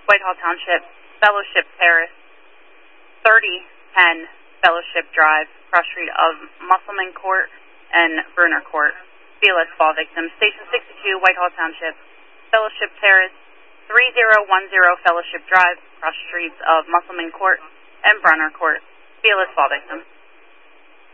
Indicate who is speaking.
Speaker 1: Whitehall Township, Fellowship Terrace, 3010 Fellowship Drive, cross street of Musselman Court and Bruner Court. BLS fall victim. Station 62, Whitehall Township, Fellowship Terrace, 3010 Fellowship Drive, cross streets of Musselman Court and Bruner Court. BLS fall victim.